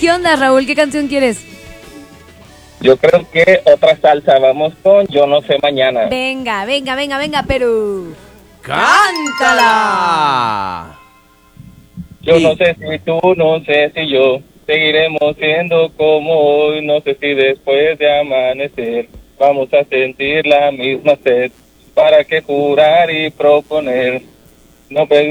¿Qué onda, Raúl? ¿Qué canción quieres? Yo creo que otra salsa. Vamos con Yo no sé mañana. Venga, Perú. ¡Cántala! Yo no sé si tú, no sé si yo seguiremos siendo como hoy. No sé si después de amanecer vamos a sentir la misma sed. ¿Para qué jurar y proponer? No